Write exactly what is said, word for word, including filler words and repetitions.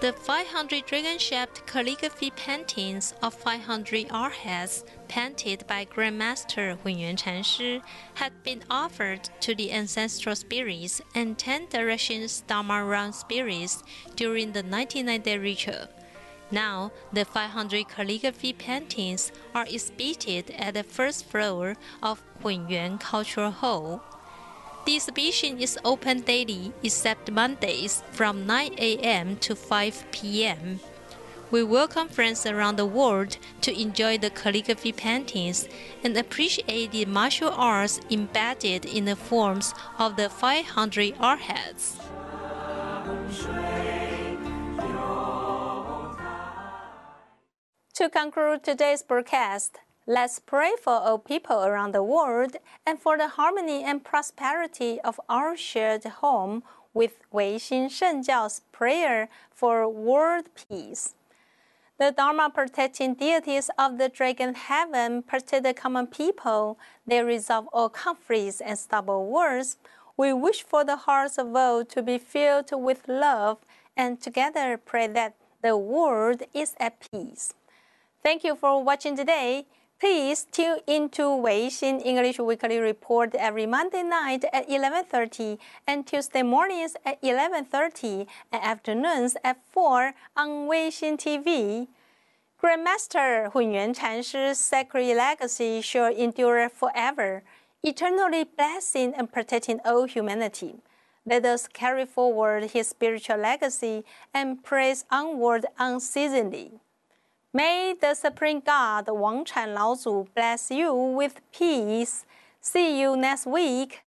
The five hundred dragon-shaped calligraphy paintings of five hundred arhats painted by Grandmaster Hunyuan Chanshi had been offered to the ancestral spirits and ten directions Dharma round spirits during the ninety-nine day ritual. Now, the five hundred calligraphy paintings are exhibited at the first floor of Hunyuan Cultural Hall. The exhibition is open daily except Mondays from nine A M to five P M We welcome friends around the world to enjoy the calligraphy paintings and appreciate the martial arts embedded in the forms of the five hundred arhats. To conclude today's broadcast, let's pray for all people around the world and for the harmony and prosperity of our shared home with Weixin Shengjiao's prayer for world peace. The Dharma protecting deities of the Dragon Heaven protect the common people. They resolve all conflicts and stubborn wars. We wish for the hearts of all to be filled with love and together pray that the world is at peace. Thank you for watching today. Please tune into Weixin English Weekly Report every Monday night at eleven thirty and Tuesday mornings at eleven thirty and afternoons at four on Weixin T V. Grandmaster Hunyuan Chanshi's sacred legacy shall endure forever, eternally blessing and protecting all humanity. Let us carry forward his spiritual legacy and praise onward unceasingly. May the Supreme God, Wang Chan Laozu, bless you with peace. See you next week.